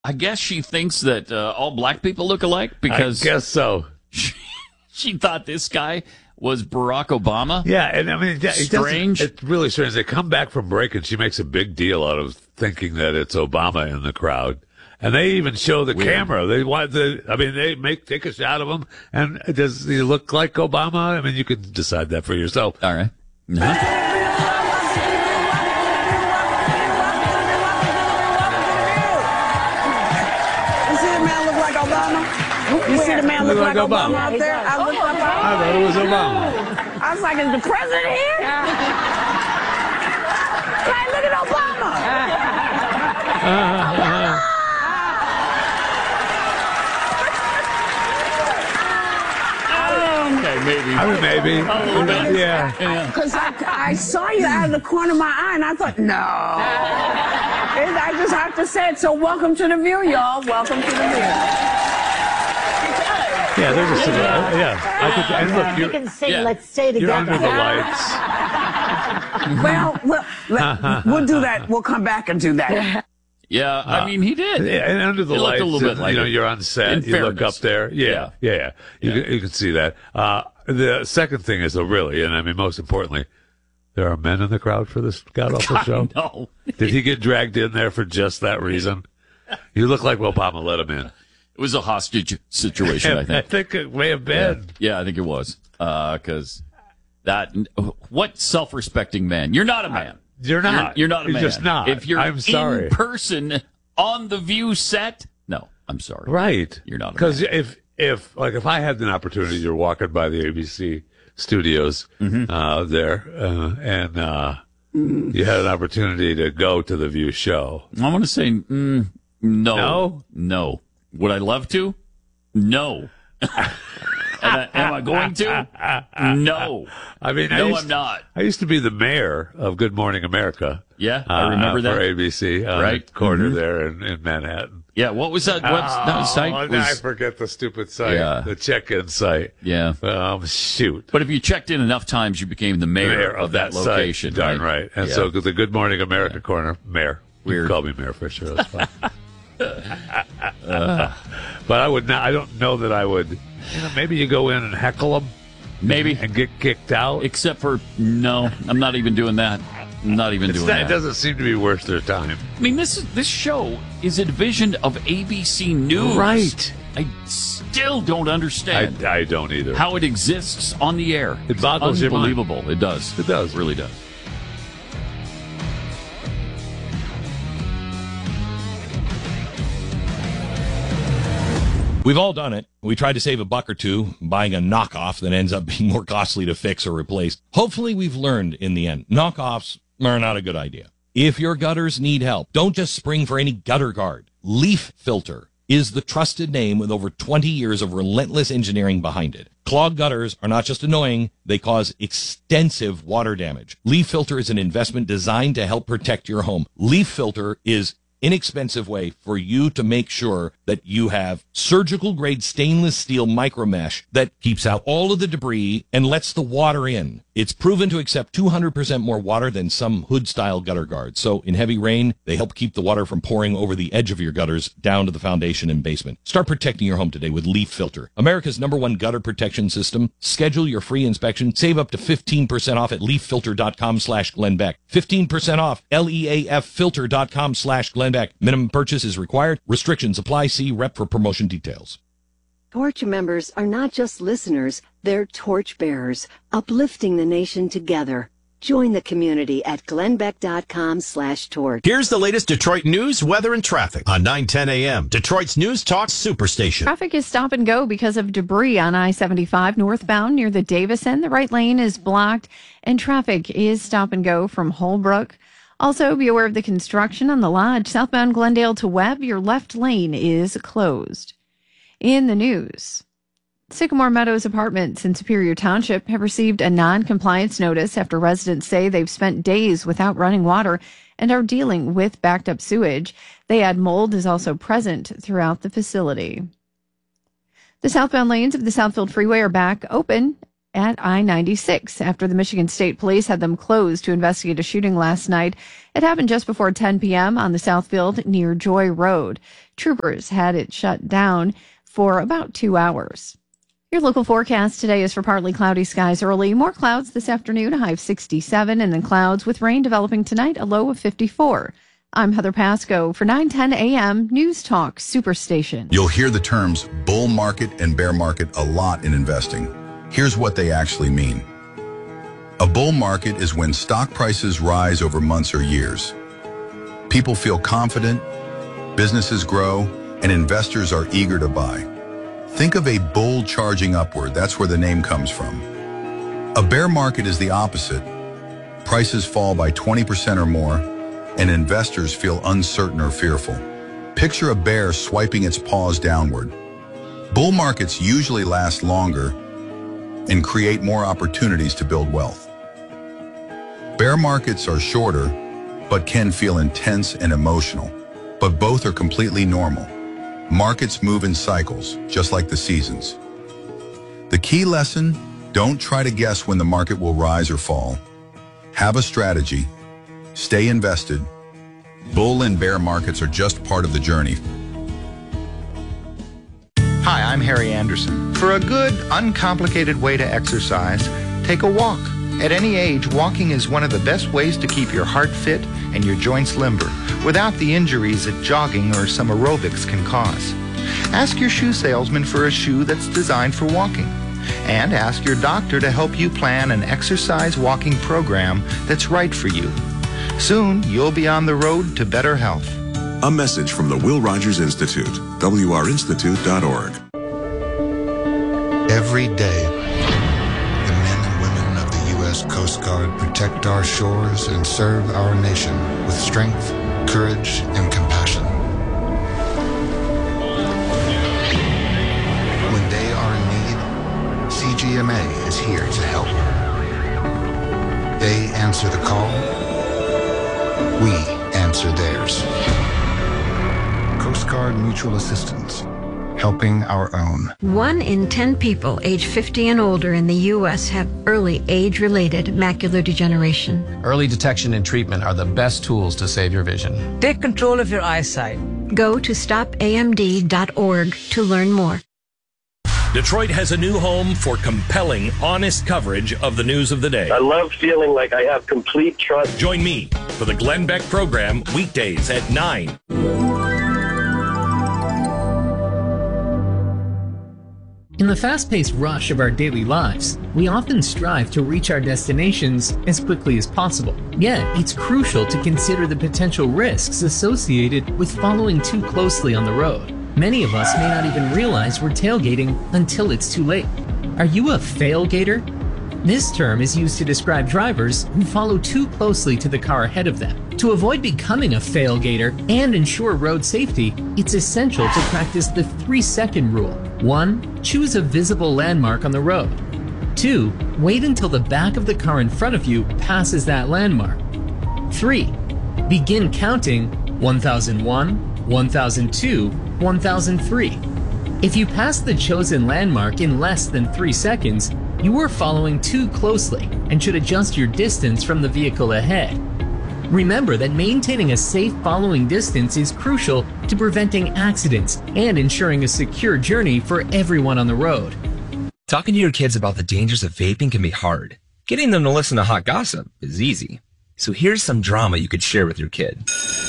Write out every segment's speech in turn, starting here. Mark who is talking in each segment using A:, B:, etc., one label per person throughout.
A: I guess she thinks that all black people look alike because
B: I guess so.
A: She thought this guy was Barack Obama.
B: Yeah, and I mean,
A: strange.
B: It's really strange. They come back from break, and she makes a big deal out of thinking that it's Obama in the crowd. And they even show the camera. They want they take a shot of him. And does he look like Obama? I mean, you can decide that for yourself.
A: All right.
C: You see the man look like Obama out there? I looked up.
B: I thought it was Obama.
C: I was like, is the president here? Hey, look at Obama.
A: Okay, maybe.
B: I mean, maybe.
A: A little bit.
B: Yeah.
C: Because I saw you out of the corner of my eye, and I thought, no. I just have to say it. So welcome to the View, y'all. Welcome to the View.
B: Yeah, there's a cigar. Yeah. And look,
D: You can sing Let's Stay Together.
B: You're under the lights.
C: We'll do that. We'll come back and do that.
A: Yeah, I mean, he did.
B: Yeah, and under the
A: It looked
B: lights,
A: a little bit like
B: you're on set. You look up there. Yeah. You can see that. The second thing is, really, and I mean, most importantly, there are men in the crowd for this god-awful show.
A: No.
B: Did he get dragged in there for just that reason? You look like Obama let him in.
A: It was a hostage situation, I think.
B: I think it may have been.
A: Yeah, I think it was. Because what self-respecting man? You're not a man.
B: You're not.
A: You're not a man.
B: You're just not.
A: If you're
B: I'm sorry.
A: in person on the View set, no, I'm sorry.
B: Right.
A: You're not a man.
B: Because if I had an opportunity, you're walking by the ABC studios there, and you had an opportunity to go to the View show.
A: I want to say no.
B: No?
A: Would I love to? No. Am I going to? No.
B: I mean,
A: I'm not.
B: I used to be the mayor of Good Morning America.
A: Yeah, I remember that.
B: For ABC, right? The corner there in Manhattan.
A: Yeah, what was that site?
B: I forget the stupid site.
A: Yeah.
B: The check-in site.
A: Yeah.
B: Shoot.
A: But if you checked in enough times, you became the mayor of that location.
B: Site. Darn right. And so the Good Morning America corner, mayor.
A: Weird.
B: You can call me Mayor Fisher. That's fine. But I would not. I don't know that I would. Maybe you go in and heckle them.
A: Maybe.
B: And get kicked out.
A: Except for, no, I'm not even doing that. I'm not even doing that.
B: It doesn't seem to be worth their time.
A: I mean, this show is a division of ABC News.
B: Right.
A: I still don't understand.
B: I don't either.
A: How it exists on the air.
B: It boggles your mind.
A: Unbelievable. It does.
B: It does.
A: It really does.
E: We've all done it. We tried to save a buck or two buying a knockoff that ends up being more costly to fix or replace. Hopefully we've learned in the end. Knockoffs are not a good idea. If your gutters need help, don't just spring for any gutter guard. Leaf Filter is the trusted name with over 20 years of relentless engineering behind it. Clogged gutters are not just annoying, they cause extensive water damage. Leaf Filter is an investment designed to help protect your home. Leaf Filter is inexpensive way for you to make sure that you have surgical grade stainless steel micro mesh that keeps out all of the debris and lets the water in. It's proven to accept 200% more water than some hood-style gutter guards. So in heavy rain, they help keep the water from pouring over the edge of your gutters down to the foundation and basement. Start protecting your home today with Leaf Filter, America's #1 gutter protection system. Schedule your free inspection. Save up to 15% off at leaffilter.com/Glenn Beck. 15% off, leaffilter.com/Glenn Beck. Minimum purchase is required. Restrictions apply. See rep for promotion details.
F: Torch members are not just listeners, they're torch bearers, uplifting the nation together. Join the community at glennbeck.com/torch.
G: Here's the latest Detroit news, weather, and traffic on 9:10 a.m. Detroit's News Talk Superstation.
H: Traffic is stop and go because of debris on I-75 northbound near the Davison. The right lane is blocked, and traffic is stop and go from Holbrook. Also, be aware of the construction on the Lodge. Southbound Glendale to Webb, your left lane is closed. In the news, Sycamore Meadows apartments in Superior Township have received a non-compliance notice after residents say they've spent days without running water and are dealing with backed up sewage. They add mold is also present throughout the facility. The southbound lanes of the Southfield Freeway are back open at I-96 after the Michigan State Police had them closed to investigate a shooting last night. It happened just before 10 p.m. on the Southfield near Joy Road. Troopers had it shut down for about 2 hours. Your local forecast today is for partly cloudy skies early. More clouds this afternoon, a high of 67, and then clouds with rain developing tonight, a low of 54. I'm Heather Pasco for 9:10 a.m. News Talk Superstation.
D: You'll hear the terms bull market and bear market a lot in investing. Here's what they actually mean. A bull market is when stock prices rise over months or years. People feel confident, businesses grow, and investors are eager to buy. Think of a bull charging upward. That's where the name comes from. A bear market is the opposite. Prices fall by 20% or more, and investors feel uncertain or fearful. Picture a bear swiping its paws downward. Bull markets usually last longer and create more opportunities to build wealth. Bear markets are shorter, but can feel intense and emotional. But both are completely normal. Markets move in cycles, just like the seasons. The key lesson, don't try to guess when the market will rise or fall. Have a strategy. Stay invested. Bull and bear markets are just part of the journey.
I: Hi, I'm Harry Anderson. For a good, uncomplicated way to exercise, take a walk. At any age, walking is one of the best ways to keep your heart fit and your joints limber, without the injuries that jogging or some aerobics can cause. Ask your shoe salesman for a shoe that's designed for walking. And ask your doctor to help you plan an exercise walking program that's right for you. Soon, you'll be on the road to better health.
J: A message from the Will Rogers Institute, wrinstitute.org.
K: Every day, the men and women of the U.S. Coast Guard protect our shores and serve our nation with strength, courage, and compassion. When they are in need, CGMA is here to help. They answer the call. We answer theirs. Coast Guard Mutual Assistance, helping our own.
L: 1 in 10 people age 50 and older in the U.S. have early age-related macular degeneration.
M: Early detection and treatment are the best tools to save your vision.
N: Take control of your eyesight.
L: Go to stopamd.org to learn more.
E: Detroit has a new home for compelling, honest coverage of the news of the day.
O: I love feeling like I have complete trust.
E: Join me for the Glenn Beck program weekdays at 9.
P: In the fast-paced rush of our daily lives, we often strive to reach our destinations as quickly as possible. Yet, it's crucial to consider the potential risks associated with following too closely on the road. Many of us may not even realize we're tailgating until it's too late. Are you a failgater? This term is used to describe drivers who follow too closely to the car ahead of them. To avoid becoming a failgater and ensure road safety, it's essential to practice the 3-second rule. 1. Choose a visible landmark on the road. 2. Wait until the back of the car in front of you passes that landmark. 3. Begin counting 1001, 1002, 1003. If you pass the chosen landmark in less than 3 seconds, you are following too closely and should adjust your distance from the vehicle ahead. Remember that maintaining a safe following distance is crucial to preventing accidents and ensuring a secure journey for everyone on the road.
Q: Talking to your kids about the dangers of vaping can be hard. Getting them to listen to hot gossip is easy. So here's some drama you could share with your kid.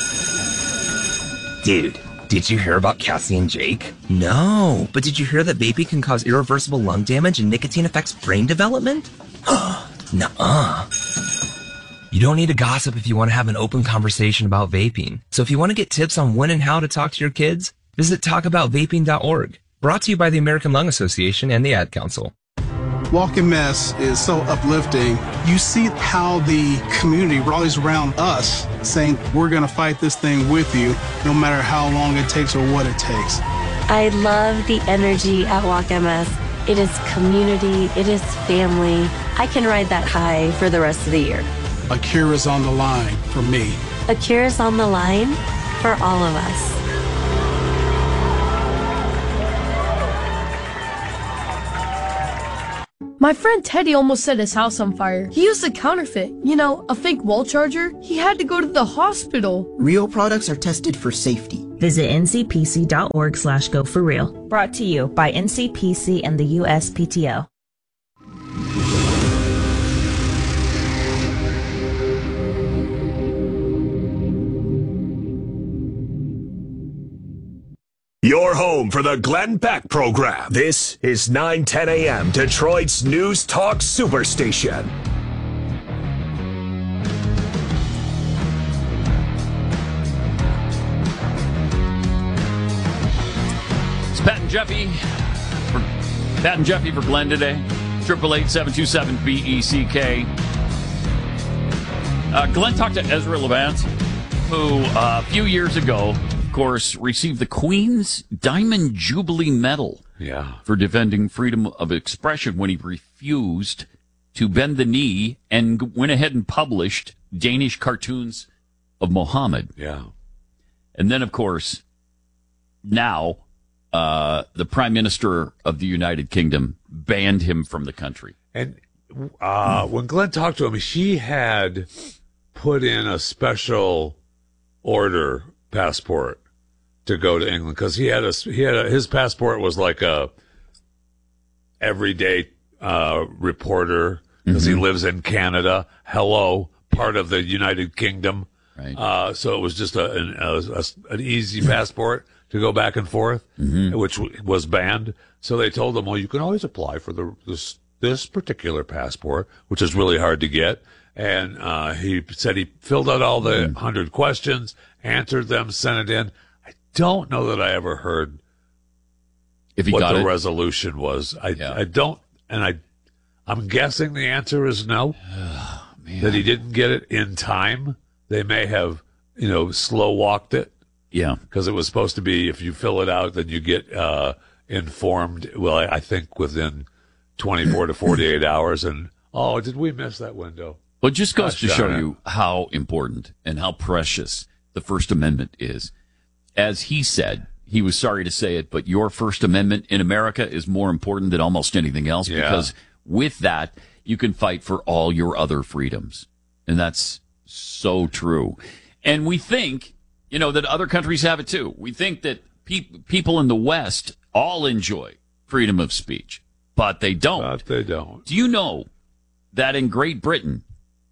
Q: Dude, did you hear about Cassie and Jake? No, but did you hear that vaping can cause irreversible lung damage and nicotine affects brain development? Nuh-uh. You don't need to gossip if you want to have an open conversation about vaping. So if you want to get tips on when and how to talk to your kids, visit talkaboutvaping.org. Brought to you by the American Lung Association and the Ad Council.
R: Walk in Mess is so uplifting. You see how the community rallies around us saying, we're going to fight this thing with you, no matter how long it takes or what it takes.
S: I love the energy at Walk MS. It is community, it is family. I can ride that high for the rest of the year.
R: A cure is on the line for me.
S: A cure is on the line for all of us.
N: My friend Teddy almost set his house on fire. He used a counterfeit, a fake wall charger. He had to go to the hospital.
T: Real products are tested for safety.
U: Visit ncpc.org/go4real. Brought to you by NCPC and the USPTO.
V: Your home for the Glenn Beck program. This is 910 a.m. Detroit's News Talk Superstation.
A: It's Pat and Jeffy for Glenn today. 888-727-BECK. Glenn talked to Ezra Levant, who a few years ago, of course, received the Queen's Diamond Jubilee Medal for defending freedom of expression when he refused to bend the knee and went ahead and published Danish cartoons of Mohammed.
B: Yeah.
A: And then, of course, now the Prime Minister of the United Kingdom banned him from the country.
B: And when Glenn talked to him, she had put in a special order passport to go to England because his passport was like a everyday reporter because he lives in Canada. Hello, part of the United Kingdom.
A: Right.
B: So it was just an easy passport to go back and forth, which was banned. So they told him, well, you can always apply for this particular passport, which is really hard to get. And he said he filled out all the 100 questions, answered them, sent it in. I don't know that I ever heard
A: if he
B: what
A: got
B: the
A: it.
B: resolution was. I don't, and I'm guessing the answer is no.
A: Oh,
B: that he didn't get it in time. They may have, slow walked it.
A: Yeah.
B: Because it was supposed to be, if you fill it out, then you get informed, well, I think within 24 to 48 hours. And, did we miss that window?
A: Well, it just goes to show you how important and how precious the First Amendment is. As he said, he was sorry to say it, but your First Amendment in America is more important than almost anything else because with that, you can fight for all your other freedoms. And that's so true. And we think, that other countries have it too. We think that people in the West all enjoy freedom of speech, but they don't.
B: But they don't.
A: Do you know that in Great Britain,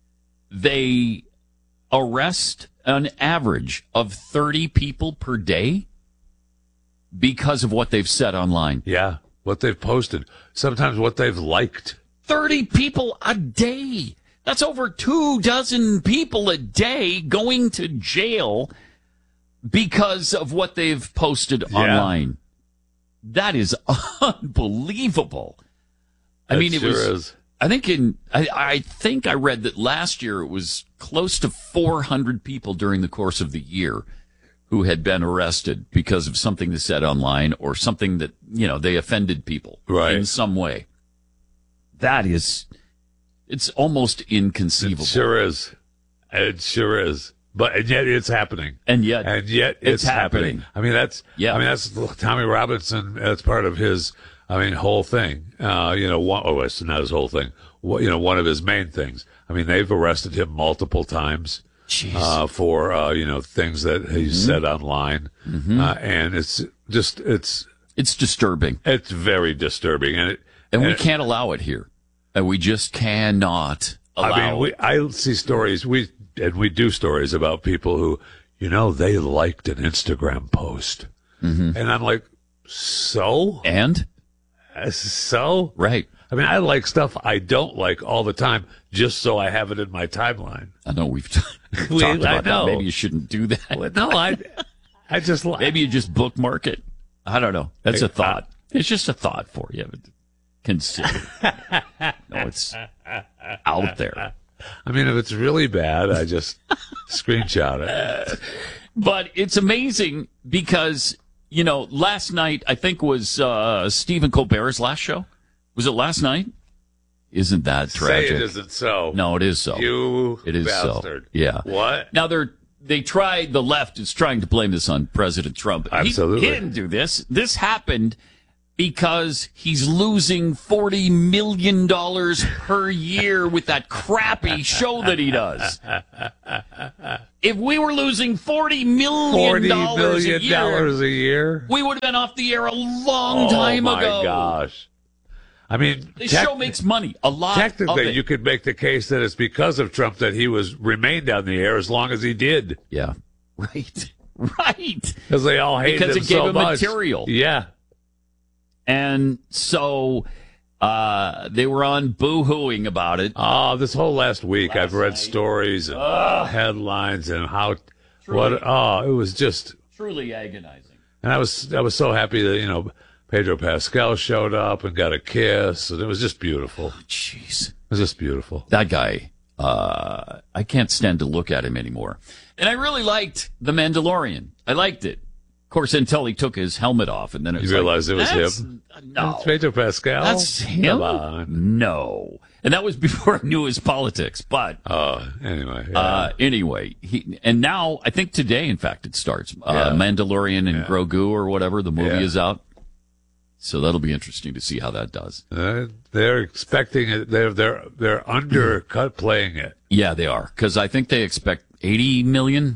A: they arrest an average of 30 people per day because of what they've said online?
B: Yeah, what they've posted. Sometimes what they've liked.
A: 30 people a day. That's over 24 people a day going to jail because of what they've posted online. That is unbelievable. I mean, it was. I think I read that last year it was close to 400 people during the course of the year who had been arrested because of something they said online or something that, they offended people in some way. It's almost inconceivable.
B: It sure is. And yet it's happening.
A: And yet
B: it's happening. I mean, that's Tommy Robinson. That's part of his, whole thing. It's not his whole thing. One of his main things. I mean, they've arrested him multiple times for, things that he said online. And it's
A: disturbing.
B: It's very disturbing.
A: And we can't allow it here. And we just cannot allow it.
B: I see stories. We do stories about people who, they liked an Instagram post. And I'm like, so?
A: And?
B: So?
A: Right.
B: I mean, I like stuff I don't like all the time just so I have it in my timeline.
A: I know we've talked about that. Maybe you shouldn't do that.
B: Well, no, I just...
A: Maybe you just bookmark it. I don't know. That's a thought. It's just a thought for you. Consider. No, it's out there.
B: I mean, if it's really bad, I just screenshot it.
A: But it's amazing because, last night, I think was Stephen Colbert's last show. Was it last night? Isn't that tragic?
B: Say it isn't so.
A: No, it is so.
B: It is bastard.
A: So. Yeah.
B: What?
A: Now, the left is trying to blame this on President Trump.
B: Absolutely.
A: He didn't do this. This happened because he's losing $40 million per year with that crappy show that he does. If we were losing $40 million
B: a year,
A: we would have been off the air a long time ago.
B: Oh, my gosh. I mean,
A: this show makes money, a lot of
B: technically,
A: it.
B: you could make the case that it's because of Trump that he remained on the air as long as he did.
A: Yeah, right.
B: Because they all hated
A: because
B: him
A: it gave
B: so
A: him
B: much.
A: material.
B: Yeah.
A: And so they were on boo-hooing about it.
B: Oh, this whole last week I've read stories and headlines and how it was just
A: truly agonizing.
B: And I was so happy that Pedro Pascal showed up and got a kiss, and it was just beautiful.
A: Jeez,
B: it was just beautiful.
A: That guy, I can't stand to look at him anymore. And I really liked The Mandalorian. I liked it. Of course, until he took his helmet off, and then it was
B: realized it was him?
A: No.
B: It's Pedro Pascal?
A: That's him?
B: Come on.
A: No. And that was before I knew his politics, but...
B: anyway. Yeah.
A: Anyway, and now, I think today, in fact, it starts. Mandalorian and Grogu or whatever, the movie is out. So that'll be interesting to see how that does.
B: They're expecting it. They're undercut playing it.
A: Yeah, they are. Because I think they expect 80 million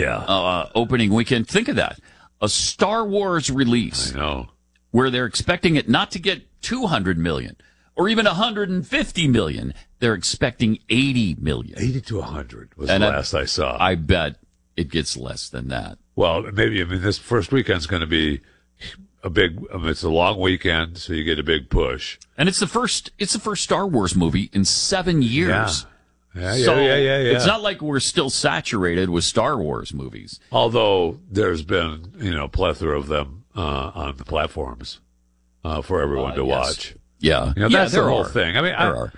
A: opening weekend. Think of that. A Star Wars release.
B: I know.
A: Where they're expecting it not to get 200 million or even 150 million. They're expecting 80 million.
B: 80 to 100 was the last I saw.
A: I bet it gets less than that.
B: Well, maybe. I mean, this first weekend's going to be it's a long weekend, so you get a big push.
A: And it's the first Star Wars movie in 7 years.
B: Yeah.
A: It's not like we're still saturated with Star Wars movies.
B: Although there's been, a plethora of them on the platforms for everyone to watch.
A: Yeah.
B: That's the whole thing. I mean,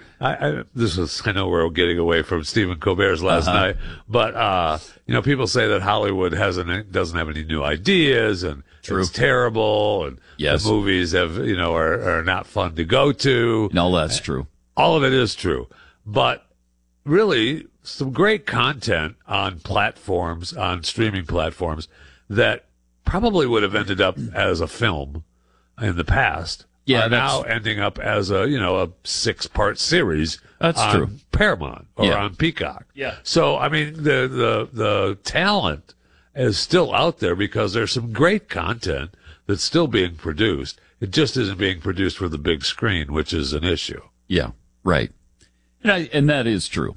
B: I know we're getting away from Stephen Colbert's last night, but, people say that Hollywood doesn't have any new ideas and it's terrible and the movies are not fun to go to.
A: No, that's true.
B: All of it is true. But really, some great content on streaming platforms that probably would have ended up as a film in the past.
A: Yeah,
B: now ending up as a 6-part series.
A: That's
B: on
A: true.
B: Paramount or on Peacock.
A: Yeah.
B: So I mean, the talent is still out there because there's some great content that's still being produced. It just isn't being produced for the big screen, which is an issue.
A: Yeah, right. And that is true.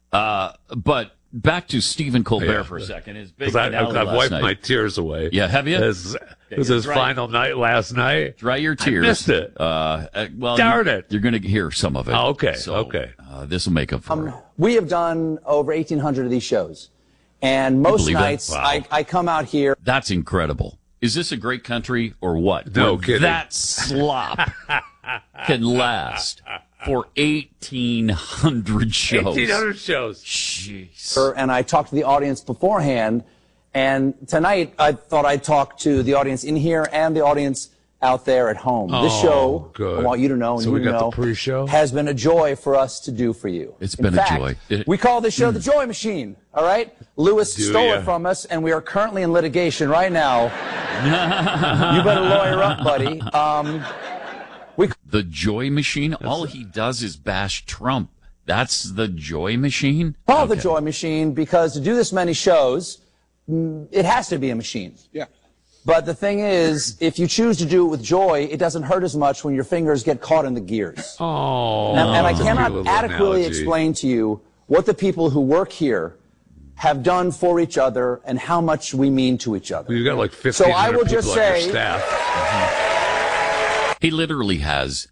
A: But back to Stephen Colbert for a second. His big finale
B: I've wiped
A: night.
B: my tears away.
A: Yeah, have you?
B: It was his final night last night.
A: Dry your tears.
B: I missed it.
A: Darn it. You're going to hear some of it.
B: Oh, okay.
A: So,
B: okay.
A: This will make up for it.
C: We have done over 1,800 of these shows. And most nights I come out here.
A: That's incredible. Is this a great country or what?
B: No kidding.
A: That slop can last for 1,800 shows.
B: 1,800 shows.
A: Jeez.
C: And I talked to the audience beforehand. And tonight, I thought I'd talk to the audience in here and the audience out there at home. This show,
B: good.
C: I want you to know, and
B: so we got
C: know,
B: the pre-show?
C: has been a joy for us to do for you.
A: It's been a joy.
C: We call this show the Joy Machine, all right? Lewis stole it from us, and we are currently in litigation right now. You better lawyer up, buddy.
A: The Joy Machine? All he does is bash Trump. That's the Joy Machine?
C: Call the Joy Machine because to do this many shows, it has to be a machine.
F: Yeah.
C: But the thing is, if you choose to do it with joy, it doesn't hurt as much when your fingers get caught in the gears.
B: Oh.
C: And I cannot adequately explain to you what the people who work here have done for each other and how much we mean to each other.
B: You've got like 1,500
C: so I will just
B: people on your
C: say,
B: staff.
A: He literally has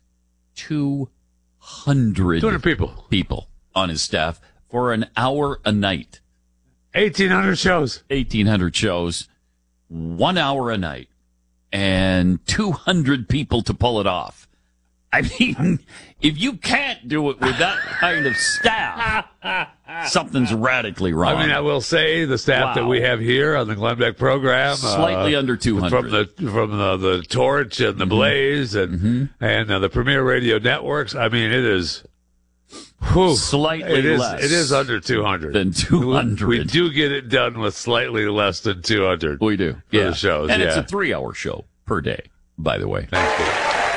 A: 200 people on his staff for an hour a night.
B: 1,800 shows.
A: 1,800 shows, 1 hour a night, and 200 people to pull it off. I mean, if you can't do it with that kind of staff, something's radically wrong.
B: I mean, I will say the staff that we have here on the Glenn Beck program,
A: slightly under 200
B: from the Torch and the Blaze and the Premier Radio Networks. I mean, it is
A: slightly less.
B: It is under 200
A: than 200.
B: We do get it done with slightly less than 200.
A: We do.
B: For the shows,
A: and it's a 3-hour show per day, by the way.
B: Thank you.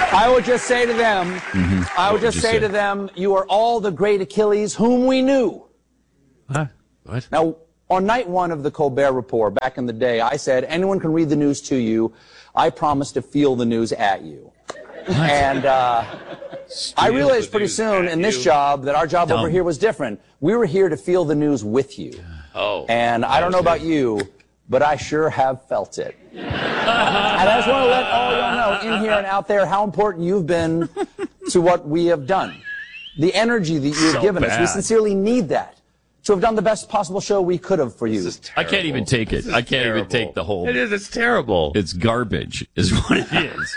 C: I would just say to them, to them, you are all the great Achilles whom we knew.
B: Huh? What?
C: Now, on night one of the Colbert Report, back in the day, I said, anyone can read the news to you. I promise to feel the news at you. What? And I realized pretty soon in this job that our job over here was different. We were here to feel the news with you.
B: Oh.
C: And I don't know about you, but I sure have felt it. And I just want to let all y'all know in here and out there how important you've been to what we have done. The energy that you've given us. We sincerely need that to have done the best possible show we could have for you.
A: I can't even take it. I can't even take the whole.
B: It is. It's terrible.
A: It's garbage is what it is.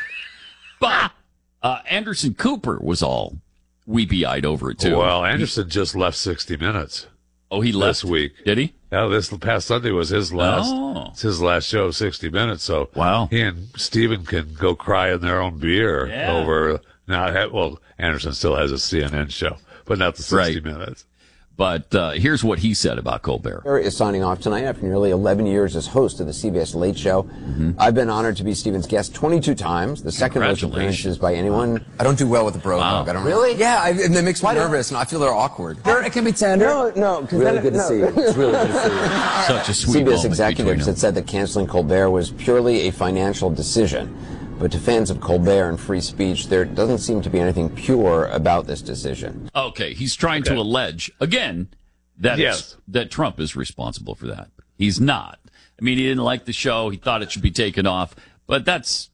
A: But Anderson Cooper was all weepy-eyed over it, too.
B: Well, Anderson just left 60 Minutes.
A: Oh, he left
B: this week.
A: Did he?
B: Yeah, this past Sunday was his last. It's his last show, 60 Minutes. So he and Steven can go cry in their own beer over not. Well, Anderson still has a CNN show, but not the 60 Minutes.
A: But here's what he said about Colbert.
F: Is signing off tonight after nearly 11 years as host of the CBS Late Show. I've been honored to be Steven's guest 22 times, the second most appearances by anyone. I don't do well with the bro hug. I don't really? Yeah, and it makes me nervous, and I feel they're awkward.
C: It can be tender. No. Really good to see you. It's really good to see you.
A: Such a sweet
F: CBS executives had said that canceling Colbert was purely a financial decision. But to fans of Colbert and free speech, there doesn't seem to be anything pure about this decision.
A: Okay, he's trying to allege, again, that that Trump is responsible for that. He's not. I mean, he didn't like the show. He thought it should be taken off. But that's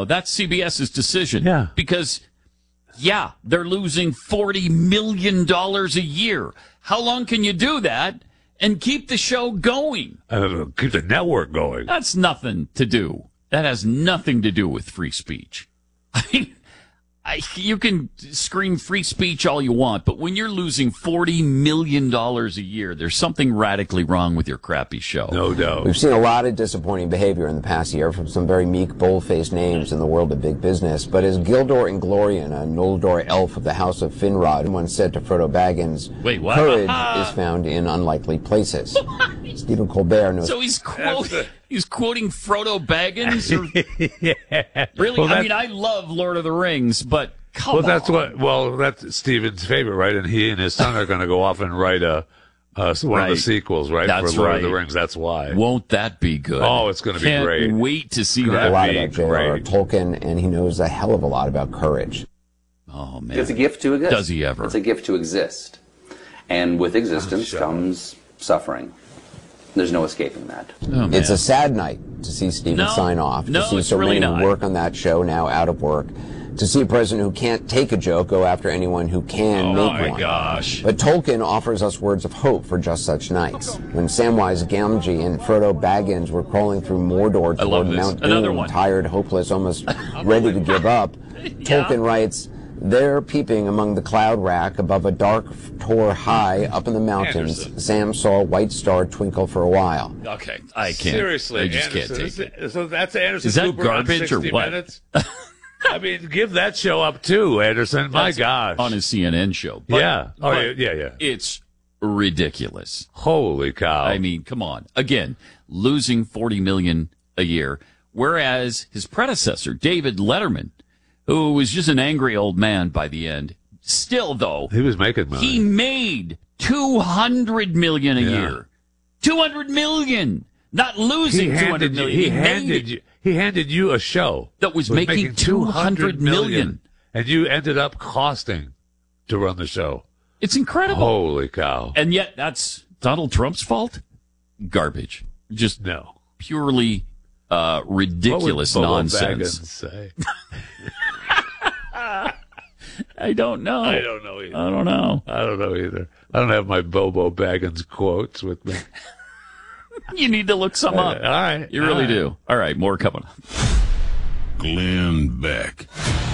A: CBS's decision.
B: Yeah.
A: Because, they're losing $40 million a year. How long can you do that and keep the show going?
B: Keep the network going.
A: That's nothing to do. That has nothing to do with free speech. I mean, you can scream free speech all you want, but when you're losing $40 million a year, there's something radically wrong with your crappy show.
B: No doubt.
F: We've seen a lot of disappointing behavior in the past year from some very meek, bold-faced names in the world of big business. But as Gildor Inglorian, a Noldor elf of the House of Finrod, once said to Frodo Baggins, courage is found in unlikely places. Stephen Colbert knows.
A: So he's quoting Frodo Baggins? Really?
B: Well,
A: I mean, I love Lord of the Rings, but come on.
B: That's Stephen's favorite, right? And he and his son are going to go off and write one of the sequels, right?
A: That's
B: for Lord of the Rings. That's why.
A: Won't that be good?
B: Oh, it's going to be great.
A: Can't wait to see
F: that. A lot about
B: J.R.R.
F: Tolkien, and he knows a hell of a lot about courage.
A: Oh, man.
C: It's a gift to exist.
A: Does he ever?
C: It's a gift to exist. And with existence comes suffering. There's no escaping that.
F: Oh, it's a sad night to see Stephen sign off, to see so many who work on that show now out of work, to see a president who can't take a joke go after anyone who can make one.
A: Oh, my gosh.
F: But Tolkien offers us words of hope for just such nights. When Samwise Gamgee and Frodo Baggins were crawling through Mordor toward Mount Doom, tired, hopeless, almost ready to give up, Tolkien writes, there, peeping among the cloud rack above a dark tor high up in the mountains, Sam saw a white star twinkle for a while.
A: Okay, I can't.
B: Seriously,
A: I just
B: Anderson,
A: can't take it.
B: So that's Anderson
A: Is that
B: Cooper
A: garbage
B: on
A: or
B: 60
A: what?
B: Minutes? I mean, give that show up too, Anderson. My gosh.
A: On his CNN show. But,
B: yeah.
A: It's ridiculous.
B: Holy cow.
A: I mean, come on. Again, losing $40 million a year, whereas his predecessor, David Letterman, who was just an angry old man by the end. Still, though,
B: he was making money.
A: He made $200 million a year. $200 million, not losing $200 million.
B: He handed you a show
A: that was making $200 million,
B: and you ended up costing to run the show.
A: It's incredible.
B: Holy cow!
A: And yet, that's Donald Trump's fault. Garbage. Just purely ridiculous nonsense.
B: Say?
A: I don't know.
B: I don't know either.
A: I don't know.
B: I don't know either. I don't have my Bobo Baggins quotes with me.
A: You need to look some up.
B: All right.
A: You really do. All right, more coming up.
G: Glenn Beck.